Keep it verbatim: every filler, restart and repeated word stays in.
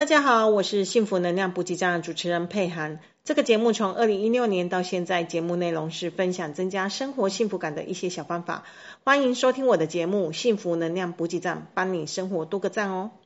大家好，我是幸福能量补给站的主持人佩涵。这个节目从二零一六年到现在，节目内容是分享增加生活幸福感的一些小方法。欢迎收听我的节目幸福能量补给站，帮你生活多个赞哦。